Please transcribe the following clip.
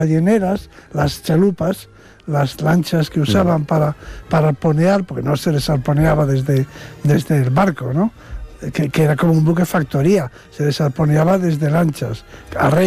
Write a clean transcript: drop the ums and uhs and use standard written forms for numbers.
balleneras, las chalupas, las lanchas que usaban para arponear, porque no se les arponeaba desde el barco, ¿no? Que era como un buque factoría, se les arponeaba desde lanchas, a remo.